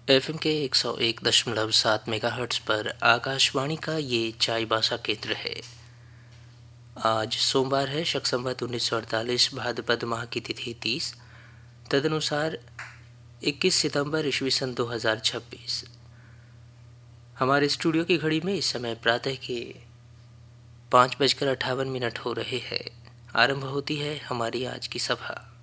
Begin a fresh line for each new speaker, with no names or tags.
FM के 101.7 megahertz पर आकाशवाणी का ये चाईबासा केंद्र है। आज सोमवार है, शक संवत 1948, भाद्रपद माह की तिथि 30, तदनुसार 21 सितंबर ईस्वी सन 2026। हमारे स्टूडियो की घड़ी में इस समय प्रातः के 5:58 हो रहे हैं। आरंभ होती है हमारी आज की सभा।